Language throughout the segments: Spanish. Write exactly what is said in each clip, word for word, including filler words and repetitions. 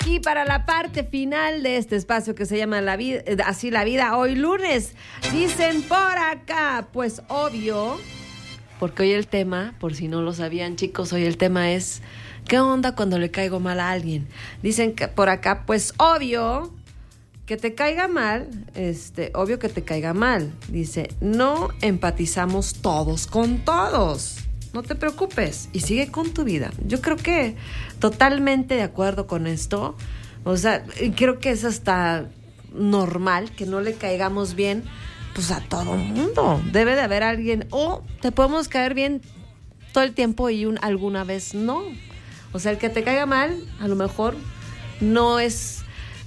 aquí para la parte final de este espacio que se llama la vida, así la vida, hoy lunes. Dicen por acá, pues obvio, porque hoy el tema, por si no lo sabían chicos, hoy el tema es ¿qué onda cuando le caigo mal a alguien? Dicen que por acá, pues obvio, que te caiga mal, este, obvio que te caiga mal. Dice, no empatizamos todos con todos. No te preocupes y sigue con tu vida. Yo creo que totalmente de acuerdo con esto. O sea, creo que es hasta normal que no le caigamos bien pues a todo mundo. Debe de haber alguien, o te podemos caer bien todo el tiempo y un, alguna vez no. O sea, el que te caiga mal a lo mejor no es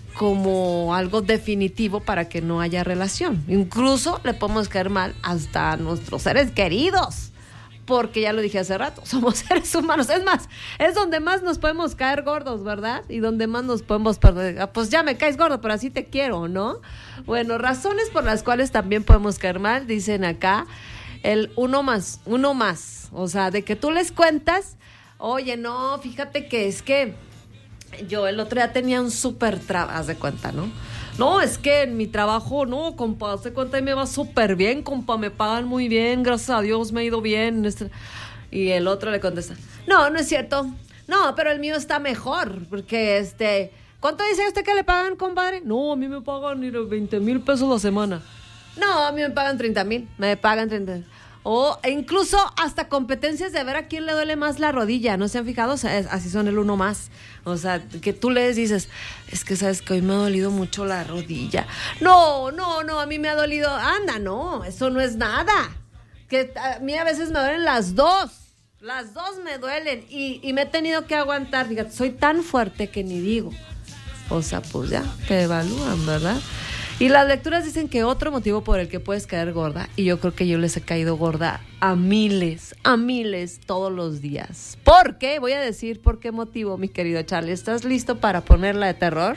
como algo definitivo para que no haya relación. Incluso le podemos caer mal hasta a nuestros seres queridos. Porque ya lo dije hace rato, somos seres humanos. Es más, es donde más nos podemos caer gordos, ¿verdad? Y donde más nos podemos perder. Ah, pues ya me caes gordo, pero así te quiero, ¿no? Bueno, razones por las cuales también podemos caer mal, dicen acá, el uno más, uno más. O sea, de que tú les cuentas, oye, no, fíjate que es que yo el otro día tenía un súper trabajo, haz de cuenta, ¿no? No, es que en mi trabajo, no, compa, haz de cuenta y me va súper bien, compa, me pagan muy bien, gracias a Dios me ha ido bien. Y el otro le contesta, no, no es cierto, no, pero el mío está mejor, porque este, ¿cuánto dice usted que le pagan, compadre? No, a mí me pagan veinte mil pesos la semana. No, a mí me pagan treinta mil, me pagan treinta mil. O incluso hasta competencias de ver a quién le duele más la rodilla, ¿no se han fijado? O sea, es, así son el uno más. O sea, que tú les dices, es que sabes que hoy me ha dolido mucho la rodilla. No, no, no, a mí me ha dolido, anda, no, eso no es nada. Que a mí a veces me duelen las dos, las dos me duelen y, y me he tenido que aguantar. Fíjate, soy tan fuerte que ni digo. O sea, pues ya, te evalúan, ¿verdad? Y las lecturas dicen que otro motivo por el que puedes caer gorda, y yo creo que yo les he caído gorda a miles, a miles todos los días. ¿Por qué? Voy a decir por qué motivo, mi querido Charlie. ¿Estás listo para ponerla de terror?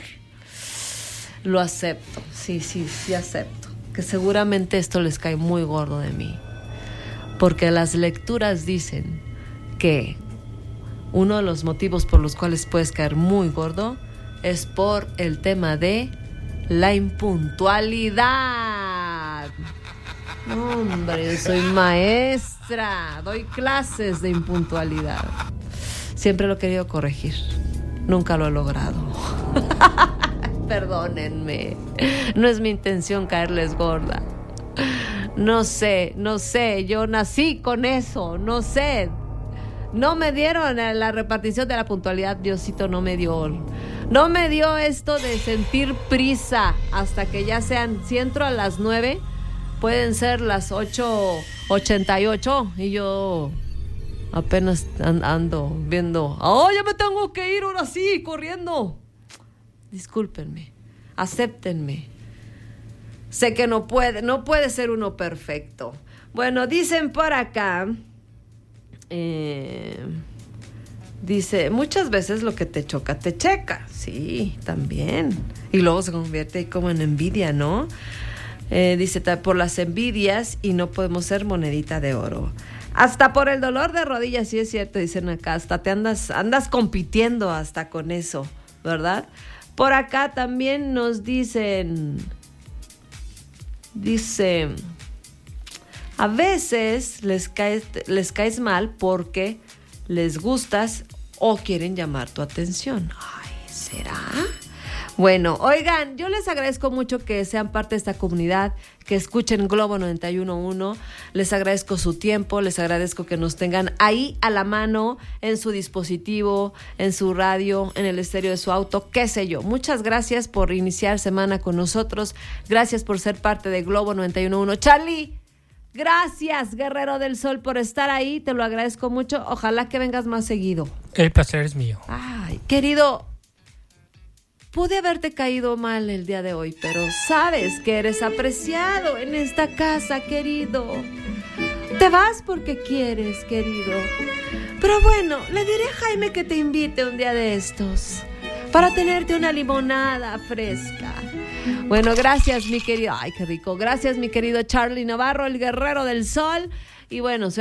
Lo acepto, sí, sí, sí acepto. Que seguramente esto les cae muy gordo de mí. Porque las lecturas dicen que uno de los motivos por los cuales puedes caer muy gordo es por el tema de la impuntualidad. No, hombre, yo soy maestra, doy clases de impuntualidad. Siempre lo he querido corregir, nunca lo he logrado. Perdónenme, no es mi intención caerles gorda. No sé, no sé, yo nací con eso, no sé. No me dieron la repartición de la puntualidad, Diosito no me dio. No me dio esto de sentir prisa hasta que ya sean, si entro a las nueve, pueden ser las ocho ochenta y ocho y yo apenas ando viendo, ¡oh, ya me tengo que ir ahora sí, corriendo! Discúlpenme, acéptenme. Sé que no puede, no puede ser uno perfecto. Bueno, dicen por acá, eh... dice, muchas veces lo que te choca, te checa. Sí, también. Y luego se convierte como en envidia, ¿no? Eh, dice, por las envidias y no podemos ser monedita de oro. Hasta por el dolor de rodillas, sí es cierto, dicen acá. Hasta te andas, andas compitiendo hasta con eso, ¿verdad? Por acá también nos dicen, dice, a veces les caes, les caes mal porque les gustas o quieren llamar tu atención. Ay, ¿será? Bueno, oigan, yo les agradezco mucho que sean parte de esta comunidad, que escuchen Globo noventa y uno punto uno. Les agradezco su tiempo, les agradezco que nos tengan ahí a la mano, en su dispositivo, en su radio, en el estéreo de su auto, qué sé yo. Muchas gracias por iniciar semana con nosotros. Gracias por ser parte de Globo noventa y uno punto uno. Charlie, gracias, Guerrero del Sol, por estar ahí. Te lo agradezco mucho. Ojalá que vengas más seguido. El placer es mío. Ay, querido, pude haberte caído mal el día de hoy, pero sabes que eres apreciado en esta casa, querido. Te vas porque quieres, querido. Pero bueno, le diré a Jaime que te invite un día de estos para tenerte una limonada fresca. Bueno, gracias, mi querido. Ay, qué rico. Gracias, mi querido Charlie Navarro, el Guerrero del Sol. Y bueno,